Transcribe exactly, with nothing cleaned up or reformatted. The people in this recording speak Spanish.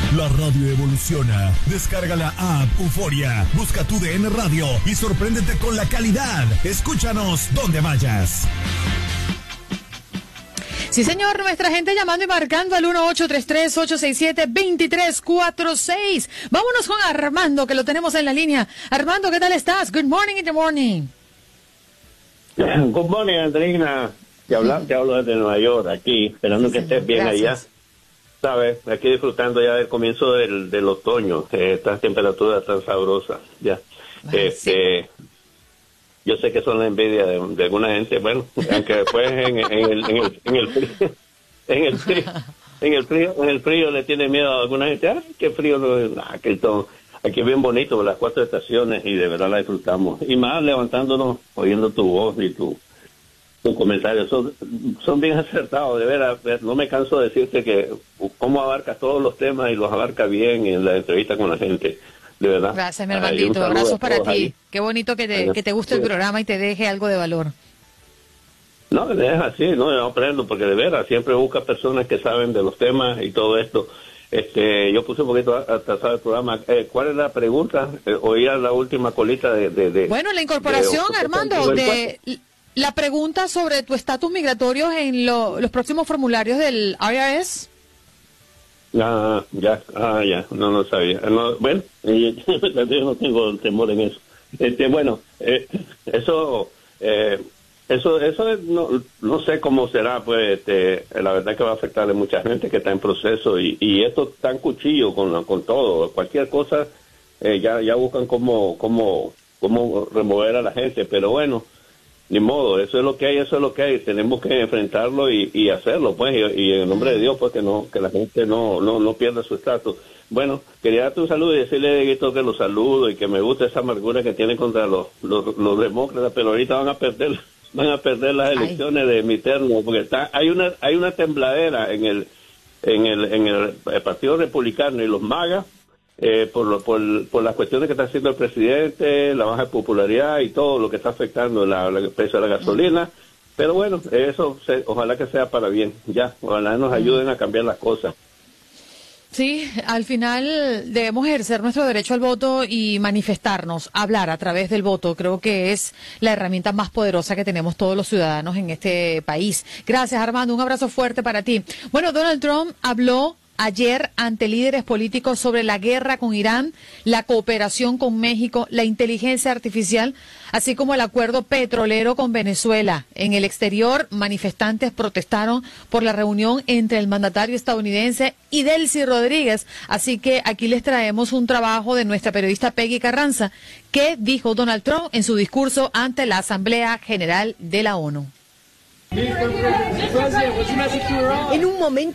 La radio evoluciona. Descarga la app Euforia. Busca tu D N Radio y sorpréndete con la calidad. Escúchanos donde vayas. Sí, señor, nuestra gente llamando y marcando al uno ocho tres tres, ocho seis siete, dos tres cuatro seis. Vámonos con Armando, que lo tenemos en la línea. Armando, ¿qué tal estás? Good morning in the morning. Good morning, Andreina. Te hablo, te hablo desde Nueva York, aquí, esperando sí, que estés bien. Gracias. Allá. Sabes, aquí disfrutando ya del comienzo del, del otoño, eh, estas temperaturas tan sabrosas, ya. Bueno, este, sí. Yo sé que son la envidia de, de alguna gente, bueno, aunque después en, en, el, en, el, en el frío, en el frío, en el frío, en el frío le tiene miedo a alguna gente. Ay, qué frío, ah, que todo. Aquí es bien bonito, las cuatro estaciones, y de verdad la disfrutamos. Y más levantándonos, oyendo tu voz y tu, tu comentario. Son, son bien acertados, de veras. No me canso de decirte que cómo abarcas todos los temas y los abarca bien en la entrevista con la gente. De verdad. Gracias, mi hermanito. Abrazos para ti. Ahí. Qué bonito que te, que te guste el programa y te deje algo de valor. No, es así, no, yo aprendo, porque de veras siempre busca personas que saben de los temas y todo esto. Este, yo puse un poquito atrasado el programa. Eh, ¿Cuál es la pregunta? Eh, oía la última colita de... de, de bueno, la incorporación, de, Armando, de la pregunta sobre tu estatus migratorio en lo, los próximos formularios del I R S. Ah, ya, ah, ya, no lo sabía. No, bueno, yo no tengo temor en eso. Este, bueno, eh, eso, eh, eso, eso no, no sé cómo será, pues, este, la verdad que va a afectar a mucha gente que está en proceso y, y esto está en cuchillo con, con todo, cualquier cosa, eh, ya, ya buscan cómo, cómo, cómo remover a la gente, pero bueno. Ni modo, eso es lo que hay, eso es lo que hay, tenemos que enfrentarlo y, y hacerlo, pues, y, y en el nombre de Dios, pues, que no, que la gente no, no, no pierda su estatus. Bueno, quería darte un saludo y decirle a Dieguito que los saludo y que me gusta esa amargura que tiene contra los, los, los demócratas, pero ahorita van a perder, van a perder las elecciones Ay. de mi terno, porque está, hay una, hay una tembladera en el, en el, en el, el Partido Republicano y los MAGA. Eh, por, lo, por, por las cuestiones que está haciendo el presidente, la baja popularidad y todo lo que está afectando la, la, el precio de la gasolina, pero bueno, eso se, ojalá que sea para bien, ya, ojalá nos ayuden a cambiar las cosas. Sí, al final debemos ejercer nuestro derecho al voto y manifestarnos, hablar a través del voto. Creo que es la herramienta más poderosa que tenemos todos los ciudadanos en este país. Gracias, Armando, un abrazo fuerte para ti. Bueno, Donald Trump habló ayer ante líderes políticos sobre la guerra con Irán, la cooperación con México, la inteligencia artificial, así como el acuerdo petrolero con Venezuela. En el exterior, manifestantes protestaron por la reunión entre el mandatario estadounidense y Delcy Rodríguez. Así que aquí les traemos un trabajo de nuestra periodista Peggy Carranza, que dijo Donald Trump en su discurso ante la Asamblea General de la ONU. En un momento